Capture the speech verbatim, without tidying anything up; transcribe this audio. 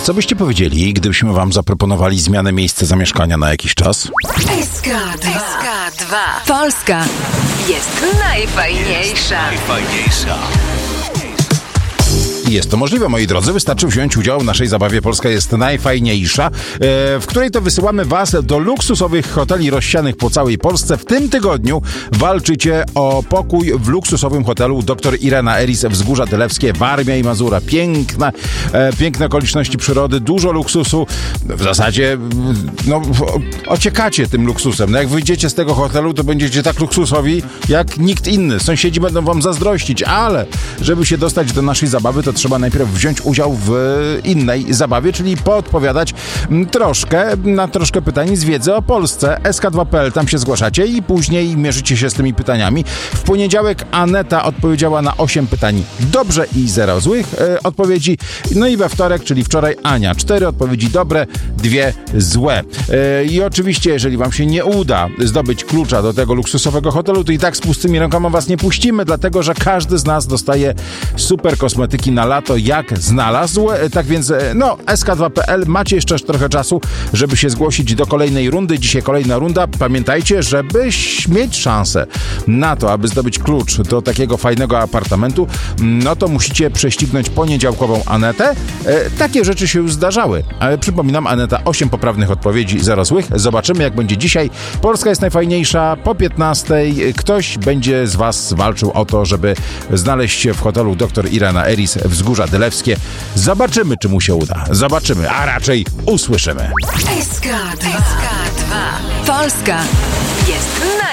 Co byście powiedzieli, gdybyśmy wam zaproponowali zmianę miejsca zamieszkania na jakiś czas? S K dwa. Polska jest najfajniejsza. Najfajniejsza. Jest to możliwe, moi drodzy. Wystarczy wziąć udział w naszej zabawie Polska jest najfajniejsza, w której to wysyłamy was do luksusowych hoteli rozsianych po całej Polsce. W tym tygodniu walczycie o pokój w luksusowym hotelu dr Irena Eris Wzgórza Dylewskie, Warmia i Mazura. Piękne, piękne okoliczności przyrody, dużo luksusu. W zasadzie no, ociekacie tym luksusem. No, jak wyjdziecie z tego hotelu, to będziecie tak luksusowi jak nikt inny. Sąsiedzi będą wam zazdrościć, ale żeby się dostać do naszej zabawy, to trzeba najpierw wziąć udział w innej zabawie, czyli podpowiadać troszkę, na troszkę pytań z wiedzy o Polsce. S K dwa kropka p l, tam się zgłaszacie i później mierzycie się z tymi pytaniami. W poniedziałek Aneta odpowiedziała na osiem pytań dobrze i zero złych e, odpowiedzi. No i we wtorek, czyli wczoraj, Ania. cztery odpowiedzi dobre, dwie złe. E, I oczywiście, jeżeli wam się nie uda zdobyć klucza do tego luksusowego hotelu, to i tak z pustymi rękoma was nie puścimy, dlatego, że każdy z nas dostaje super kosmetyki na lato, jak znalazł. Tak więc, no, S K dwa kropka p l, macie jeszcze trochę czasu, żeby się zgłosić do kolejnej rundy. Dzisiaj kolejna runda. Pamiętajcie, żeby mieć szansę na to, aby zdobyć klucz do takiego fajnego apartamentu, no to musicie prześcignąć poniedziałkową Anetę. E, takie rzeczy się już zdarzały. Ale przypominam, Aneta, osiem poprawnych odpowiedzi, zero złych. Zobaczymy, jak będzie dzisiaj. Polska jest najfajniejsza. Po piętnastej ktoś będzie z was walczył o to, żeby znaleźć się w hotelu dr Irena Eris Wzgórza Dylewskie. Zobaczymy, czy mu się uda. Zobaczymy, a raczej usłyszymy. S K dwa. Polska jest najfajniejsza.